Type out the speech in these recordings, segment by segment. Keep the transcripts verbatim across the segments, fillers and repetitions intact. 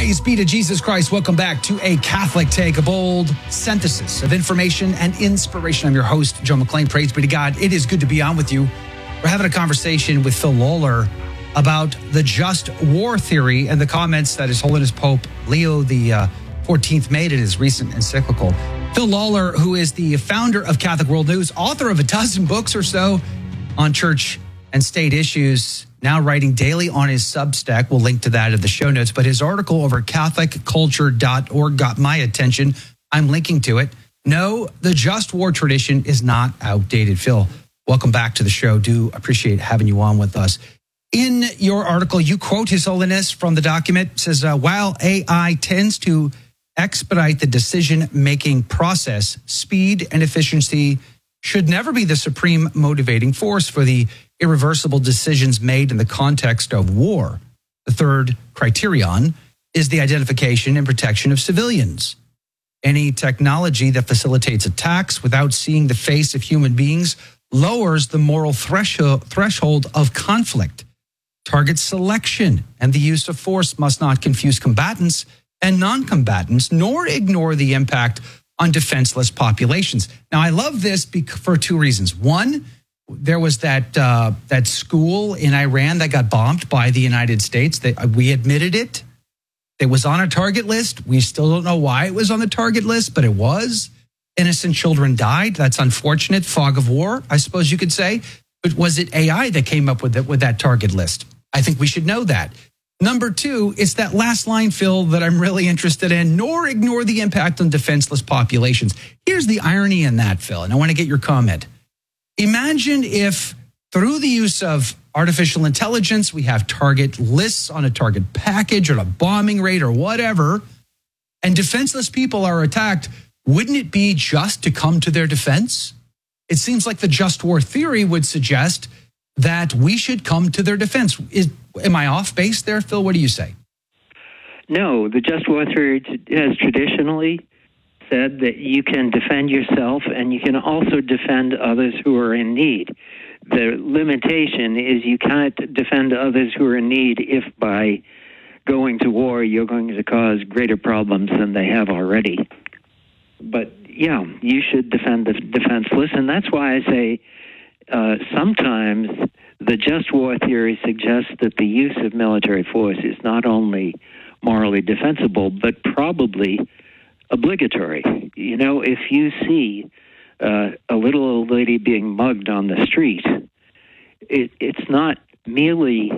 Praise be to Jesus Christ. Welcome back to A Catholic Take, a bold synthesis of information and inspiration. I'm your host, Joe McClain. Praise be to God. It is good to be on with you. We're having a conversation with Phil Lawler about the just war theory and the comments that His Holiness Pope Leo the fourteenth made in his recent encyclical. Phil Lawler, who is the founder of Catholic World News, author of a dozen books or so on church and state issues, now writing daily on his Substack. We'll link to that in the show notes. But his article over Catholic Culture dot org got my attention. I'm linking to it. No, the just war tradition is not outdated. Phil, welcome back to the show. Do appreciate having you on with us. In your article, you quote His Holiness from the document. It says, uh, while A I tends to expedite the decision-making process, speed and efficiency should never be the supreme motivating force for the irreversible decisions made in the context of war. The third criterion is the identification and protection of civilians. Any technology that facilitates attacks without seeing the face of human beings lowers the moral threshold threshold of conflict. Target selection and the use of force must not confuse combatants and non-combatants, nor ignore the impact on defenseless populations. Now, I love this for two reasons. One, there was that uh, that school in Iran that got bombed by the United States. They, we admitted it. It was on a target list. We still don't know why it was on the target list, but it was. Innocent children died. That's unfortunate. Fog of war, I suppose you could say. But was it A I that came up with it, with that target list? I think we should know that. Number two, it's that last line, Phil, that I'm really interested in, nor ignore the impact on defenseless populations. Here's the irony in that, Phil, and I want to get your comment. Imagine if through the use of artificial intelligence, we have target lists on a target package or a bombing rate or whatever, and defenseless people are attacked. Wouldn't it be just to come to their defense? It seems like the just war theory would suggest that we should come to their defense. Is, am I off base there, Phil? What do you say? No, the just war theory has traditionally said that you can defend yourself and you can also defend others who are in need. The limitation is you can't defend others who are in need if by going to war you're going to cause greater problems than they have already. But yeah, you should defend the defenseless, and that's why I say uh, sometimes the just war theory suggests that the use of military force is not only morally defensible, but probably obligatory. You know, if you see uh, a little old lady being mugged on the street, it, it's not merely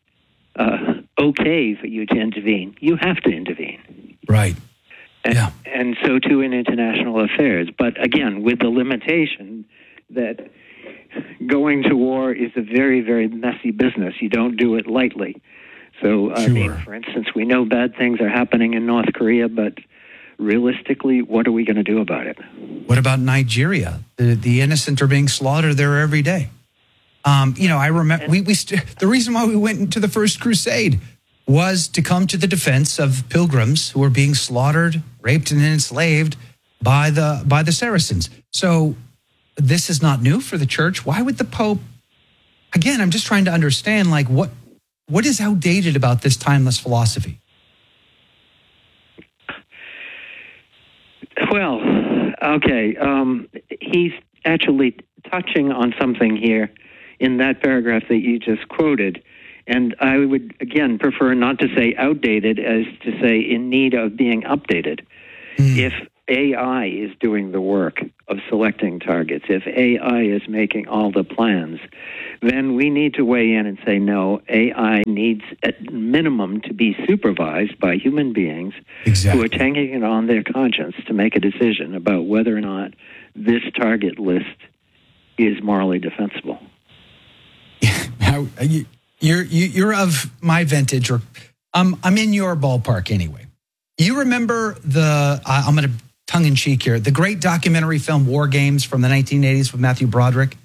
uh, okay for you to intervene. You have to intervene. Right. And, yeah. and so too in international affairs. But again, with the limitation that going to war is a very, very messy business. You don't do it lightly. So, I sure. mean, for instance, we know bad things are happening in North Korea, but realistically, what are we going to do about it? What about Nigeria? The, the innocent are being slaughtered there every day. Um, you know, I remember we, we st- the reason why we went into the First Crusade was to come to the defense of pilgrims who were being slaughtered, raped, and enslaved by the by the Saracens. So this is not new for the church. Why would the Pope? Again, I'm just trying to understand, like, what what is outdated about this timeless philosophy? Well, okay, um, he's actually touching on something here in that paragraph that you just quoted. And I would, again, prefer not to say outdated as to say in need of being updated. Mm. If A I is doing the work of selecting targets, if A I is making all the plans, then we need to weigh in and say, no, A I needs at minimum to be supervised by human beings exactly. who are taking it on their conscience to make a decision about whether or not this target list is morally defensible. Now, you, you're you, you're of my vintage, or um, I'm in your ballpark anyway. You remember the? Uh, I'm going to tongue in cheek here. The great documentary film War Games from the nineteen eighties with Matthew Broderick.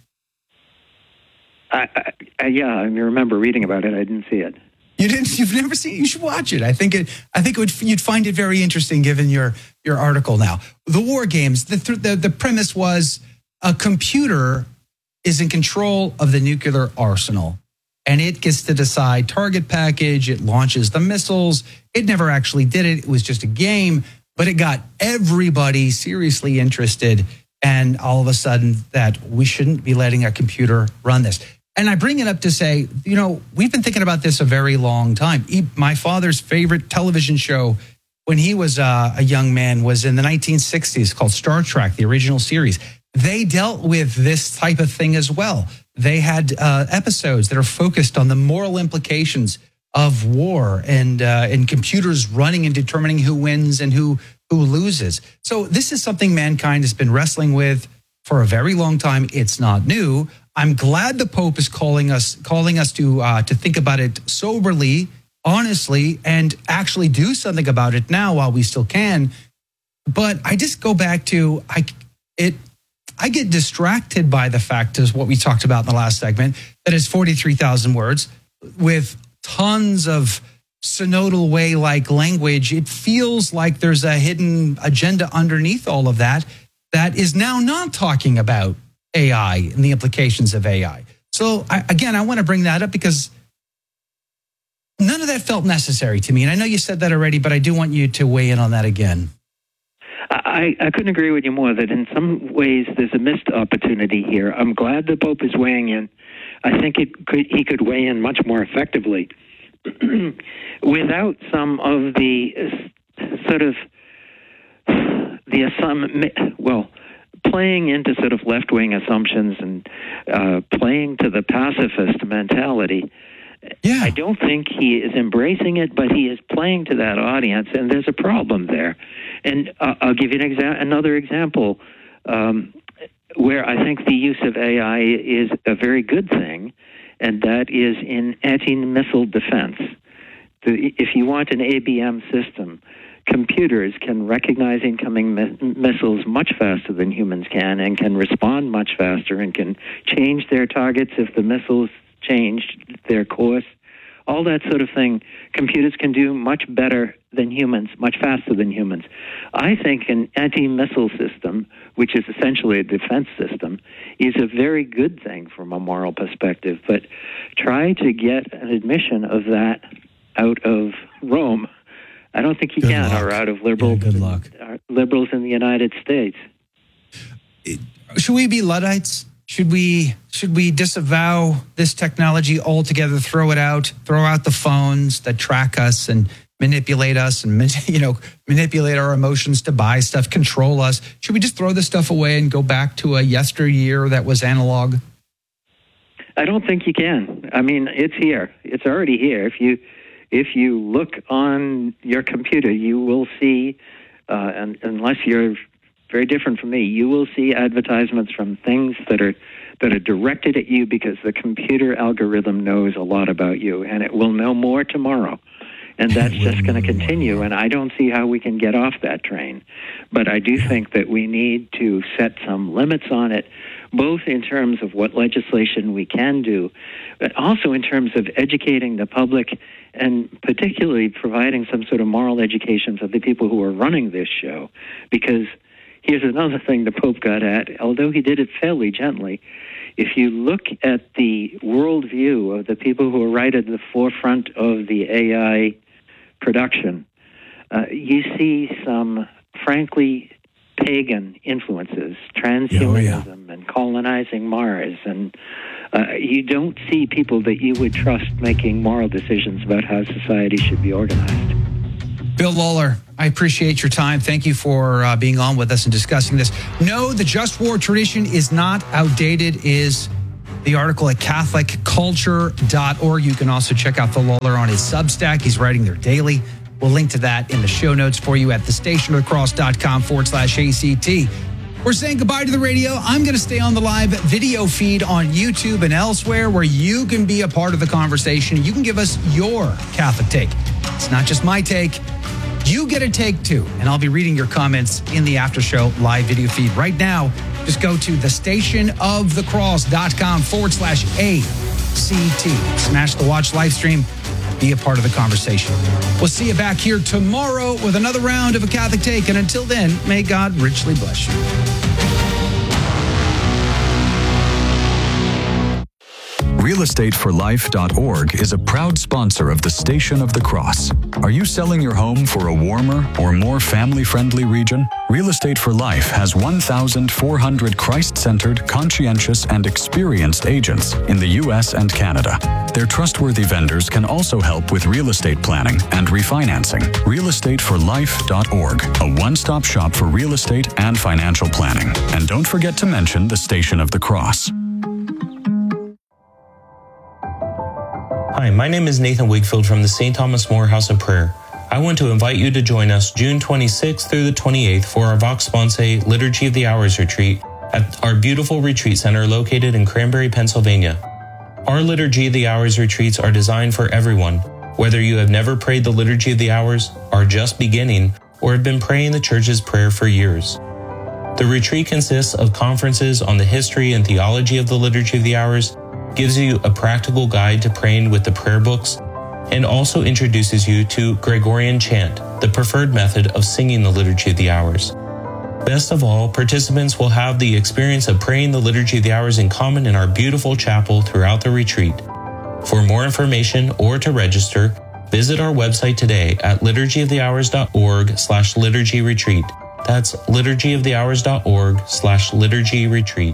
I, I, yeah, I remember reading about it. I didn't see it. You didn't? You've never seen it? You should watch it. I think it. I think it would. You'd find it very interesting, given your your article. Now, the War Games. The the, the premise was a computer is in control of the nuclear arsenal, and it gets to decide target package. It launches the missiles. It never actually did it. It was just a game, but it got everybody seriously interested. And all of a sudden that we shouldn't be letting a computer run this. And I bring it up to say, you know, we've been thinking about this a very long time. He, my father's favorite television show when he was uh, a young man was in the nineteen sixties called Star Trek, the original series. They dealt with this type of thing as well. They had uh, episodes that are focused on the moral implications of war and uh, and computers running and determining who wins and who who loses. So this is something mankind has been wrestling with for a very long time. It's not new. I'm glad the Pope is calling us calling us to uh, to think about it soberly, honestly, and actually do something about it now while we still can. But I just go back to I it. I get distracted by the fact, is what we talked about in the last segment, that is forty-three thousand words with tons of synodal way-like language. It feels like there's a hidden agenda underneath all of that that is now not talking about A I and the implications of A I. So I, again, I want to bring that up because none of that felt necessary to me. And I know you said that already, but I do want you to weigh in on that again. I, I couldn't agree with you more that in some ways there's a missed opportunity here. I'm glad the Pope is weighing in. I think it could, he could weigh in much more effectively without some of the uh, sort of the some well playing into sort of left-wing assumptions and uh, playing to the pacifist mentality. Yeah. I don't think he is embracing it, but he is playing to that audience, and there's a problem there. And uh, I'll give you an exa- another example um, where I think the use of A I is a very good thing, and that is in anti-missile defense. The, if you want an A B M system, computers can recognize incoming mi- missiles much faster than humans can and can respond much faster and can change their targets if the missiles changed their course. All that sort of thing, computers can do much better than humans, much faster than humans. I think an anti-missile system, which is essentially a defense system, is a very good thing from a moral perspective. But try to get an admission of that out of Rome. I don't think you good can, luck. or out of liberals, yeah, good luck. liberals in the United States. Should we be Luddites? Should we should we disavow this technology altogether, throw it out, throw out the phones that track us and manipulate us and, you know, manipulate our emotions to buy stuff, control us? Should we just throw this stuff away and go back to a yesteryear that was analog? I don't think you can. I mean, it's here. It's already here. If you if you look on your computer, you will see, uh, and unless you're very different from me, you will see advertisements from things that are that are directed at you because the computer algorithm knows a lot about you, and it will know more tomorrow. And that's just going to continue, and I don't see how we can get off that train. But I do think that we need to set some limits on it, both in terms of what legislation we can do, but also in terms of educating the public and particularly providing some sort of moral education for the people who are running this show. Because here's another thing the Pope got at, although he did it fairly gently. If you look at the worldview of the people who are right at the forefront of the A I production, uh, you see some, frankly, pagan influences, transhumanism oh, yeah. and colonizing Mars. And uh, you don't see people that you would trust making moral decisions about how society should be organized. Bill Lawler, I appreciate your time. Thank you for uh, being on with us and discussing this. No, the just war tradition is not outdated, is the article at Catholic Culture dot org. You can also check out Phil Lawler on his Substack. He's writing there daily. We'll link to that in the show notes for you at thestationofthecross.com forward slash ACT. We're saying goodbye to the radio. I'm going to stay on the live video feed on YouTube and elsewhere where you can be a part of the conversation. You can give us your Catholic take. It's not just my take. You get a take too, and I'll be reading your comments in the after show live video feed. Right now, just go to thestationofthecross.com forward slash ACT. Smash the watch live stream. Be a part of the conversation. We'll see you back here tomorrow with another round of A Catholic Take. And until then, may God richly bless you. real estate for life dot org is a proud sponsor of the Station of the Cross. Are you selling your home for a warmer or more family-friendly region? Real Estate for Life has one thousand four hundred Christ-centered, conscientious, and experienced agents in the U S and Canada. Their trustworthy vendors can also help with real estate planning and refinancing. real estate for life dot org, a one-stop shop for real estate and financial planning. And don't forget to mention the Station of the Cross. Hi, my name is Nathan Wakefield from the Saint Thomas More House of Prayer. I want to invite you to join us June twenty-sixth through the twenty-eighth for our Vox Sponsae Liturgy of the Hours retreat at our beautiful retreat center located in Cranberry, Pennsylvania. Our Liturgy of the Hours retreats are designed for everyone, whether you have never prayed the Liturgy of the Hours, are just beginning, or have been praying the Church's prayer for years. The retreat consists of conferences on the history and theology of the Liturgy of the Hours, gives you a practical guide to praying with the prayer books, and also introduces you to Gregorian chant, the preferred method of singing the Liturgy of the Hours. Best of all, participants will have the experience of praying the Liturgy of the Hours in common in our beautiful chapel throughout the retreat. For more information or to register, visit our website today at liturgy of the hours dot org slash liturgy retreat. That's liturgy of the hours dot org slash liturgy retreat.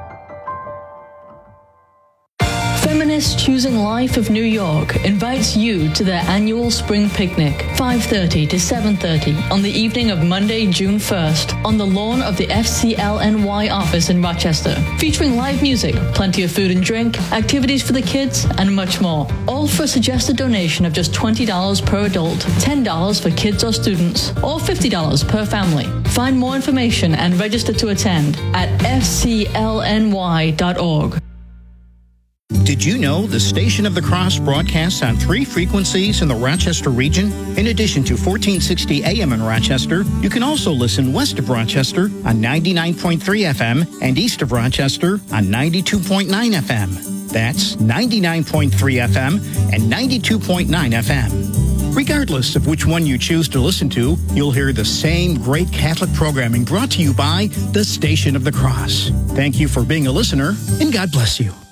Feminists Choosing Life of New York invites you to their annual spring picnic, five thirty to seven thirty on the evening of Monday, June first, on the lawn of the F C L N Y office in Rochester, featuring live music, plenty of food and drink, activities for the kids, and much more. All for a suggested donation of just twenty dollars per adult, ten dollars for kids or students, or fifty dollars per family. Find more information and register to attend at f c l n y dot org. Did you know the Station of the Cross broadcasts on three frequencies in the Rochester region? In addition to fourteen sixty A M in Rochester, you can also listen west of Rochester on ninety-nine point three F M and east of Rochester on ninety-two point nine F M. That's ninety-nine point three F M and ninety-two point nine F M. Regardless of which one you choose to listen to, you'll hear the same great Catholic programming brought to you by the Station of the Cross. Thank you for being a listener, and God bless you.